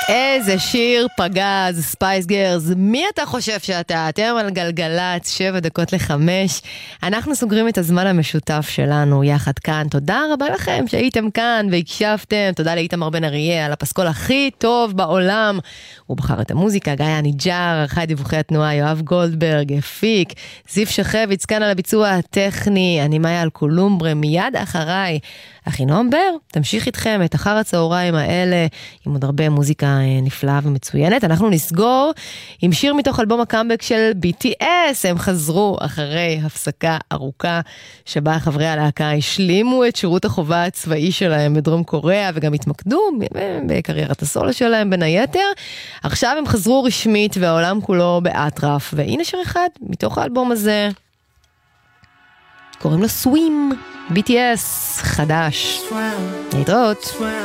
איזה שיר פגז, ספייס גרס. מי אתה חושב שאתה? אתם על גלגלץ, 4:05. אנחנו סוגרים את הזמן המשותף שלנו יחד כאן. תודה רבה לכם שהייתם כאן והקשבתם. תודה לאיתמר בן אריה על הפסקול הכי טוב בעולם. הוא בחר את המוזיקה, גיא הניג'ר, ערכה את דיווחי התנועה, יואב גולדברג, הפיק, זיף שחביץ כאן על הביצוע הטכני, אני מאיה על קולומברה, מיד אחריי. אחינועם בר, תמשיך איתכם את אחר הצהריים האלה, עם עוד הרבה מוזיקה נפלאה ומצוינת. אנחנו נסגור עם שיר מתוך אלבום הקאמבק של BTS. הם חזרו אחרי הפסקה ארוכה, שבה חברי הלהקה השלימו את שירות החובה הצבאי שלהם בדרום קוריאה, וגם התמקדו בקריירת הסולו שלהם בין היתר. עכשיו הם חזרו רשמית, והעולם כולו באטרף. והנה שיר אחד מתוך האלבום הזה, קוראים לו סווים, BTS חדש. להתראות.